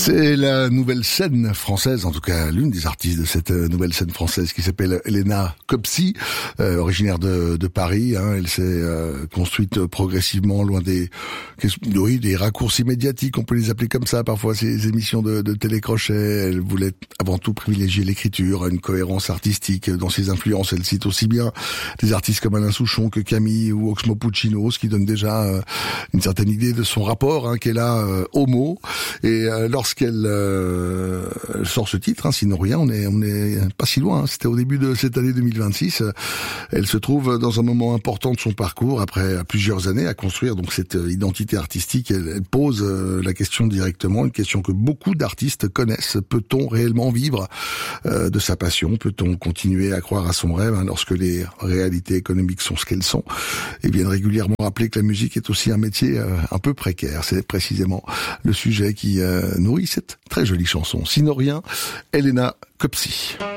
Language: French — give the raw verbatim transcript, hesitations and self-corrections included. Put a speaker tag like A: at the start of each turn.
A: C'est la nouvelle scène française, en tout cas l'une des artistes de cette nouvelle scène française qui s'appelle Elena Copsy, euh, originaire de, de Paris. Hein. Elle s'est euh, construite progressivement loin des, oui, des raccourcis médiatiques, on peut les appeler comme ça parfois, ces émissions de, de télécrochet. Elle voulait avant tout privilégier l'écriture, une cohérence artistique dans ses influences. Elle cite aussi bien des artistes comme Alain Souchon que Camille ou Oxmo Puccino, ce qui donne déjà euh, une certaine idée de son rapport hein, qu'elle a euh, aux mots. Et euh, lorsqu'elle euh, sort ce titre, hein, sinon rien, on est on est pas si loin. Hein. C'était au début de cette année deux mille vingt-six. Elle se trouve dans un moment important de son parcours, après plusieurs années à construire donc cette identité artistique. Elle, elle pose euh, la question directement, une question que beaucoup d'artistes connaissent. Peut-on réellement vivre euh, de sa passion? Peut-on continuer à croire à son rêve hein, lorsque les réalités économiques sont ce qu'elles sont? Et viennent régulièrement rappeler que la musique est aussi un métier euh, un peu précaire. C'est précisément le sujet qui euh, nourrit cette très jolie chanson. Sinon rien, Elena Copsy.